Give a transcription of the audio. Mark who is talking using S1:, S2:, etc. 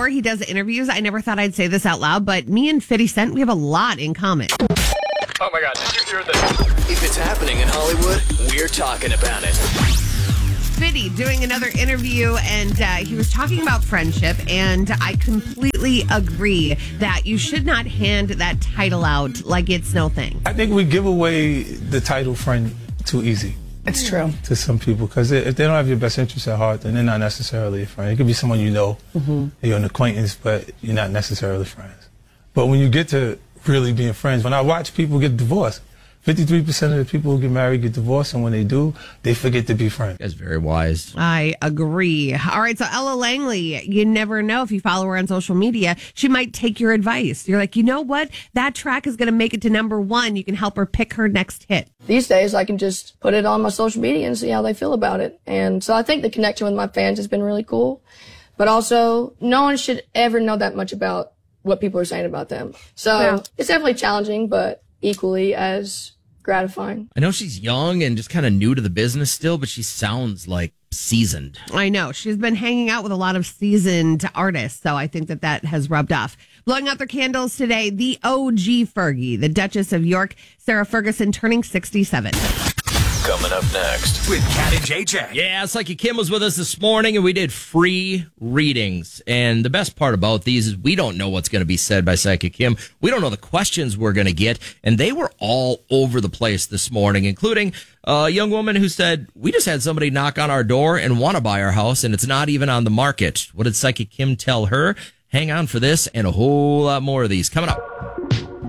S1: before he does interviews, I never thought I'd say this out loud, but me and 50 Cent, we have a lot in common.
S2: Oh my God, did you hear this?
S3: If it's happening in Hollywood, we're talking about it.
S1: 50 doing another interview, and he was talking about friendship, and I completely agree that you should not hand that title out like it's no thing.
S4: I think we give away the title friend too easy.
S5: It's true.
S4: To some people, because if they don't have your best interest at heart, then they're not necessarily a friend. It could be someone you know, you're an acquaintance, but you're not necessarily friends. But when you get to really being friends, when I watch people get divorced, 53% of the people who get married get divorced, and when they do, they forget to be friends.
S6: That's very wise.
S1: I agree. All right, so Ella Langley, you never know if you follow her on social media, she might take your advice. You're like, you know what? That track is going to make it to #1. You can help her pick her next hit.
S7: These days, I can just put it on my social media and see how they feel about it. And so I think the connection with my fans has been really cool. But also, no one should ever know that much about what people are saying about them. So It's definitely challenging, but equally as gratifying.
S6: I know she's young and just kind of new to the business still, but she sounds like seasoned.
S1: I know. She's been hanging out with a lot of seasoned artists, so I think that has rubbed off. Blowing out their candles today, the OG Fergie, the Duchess of York, Sarah Ferguson, turning 67.
S3: Coming up next
S2: With Kat and JJ.
S6: Yeah, Psychic Kim was with us this morning, and we did free readings. And the best part about these is we don't know what's going to be said by Psychic Kim. We don't know the questions we're going to get. And they were all over the place this morning, including a young woman who said, we just had somebody knock on our door and want to buy our house, and it's not even on the market. What did Psychic Kim tell her? Hang on for this and a whole lot more of these coming up.